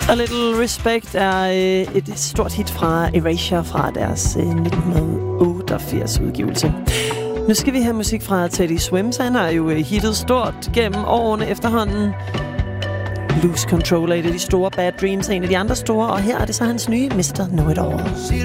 A Little Respect er et stort hit fra Erasure fra deres 1988 udgivelse. Nu skal vi have musik fra Teddy Swims. Han har jo hittet stort gennem årene efterhånden. Lose Control er et af de store, Bad Dreams er en af de andre store, og her er det så hans nye Mr. Know It All.